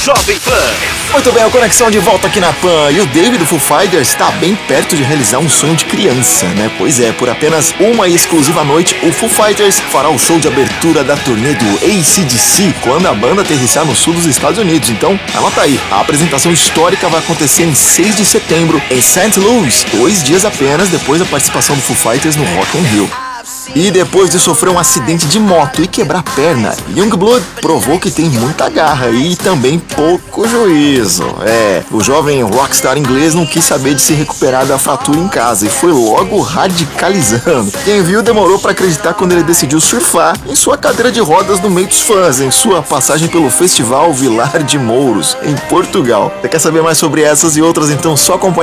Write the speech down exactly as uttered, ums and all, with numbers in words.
Jovem Pan. Muito bem, a conexão de volta aqui na Pan. E o David do Foo Fighters está bem perto de realizar um sonho de criança, né? Pois é, por apenas uma exclusiva noite, o Foo Fighters fará o show de abertura da turnê do A C D C quando a banda aterrissar no sul dos Estados Unidos. Então, anota aí, a apresentação histórica vai acontecer em seis de setembro em Saint Louis, dois dias apenas depois da participação do Foo Fighters no Rock in Rio. E depois de sofrer um acidente de moto e quebrar a perna, Youngblood provou que tem muita garra e também pouco juízo. É, o jovem rockstar inglês não quis saber de se recuperar da fratura em casa e foi logo radicalizando. Quem viu demorou para acreditar quando ele decidiu surfar em sua cadeira de rodas no meio dos fãs, em sua passagem pelo Festival Vilar de Mouros, em Portugal. Você quer saber mais sobre essas e outras? Então só acompanha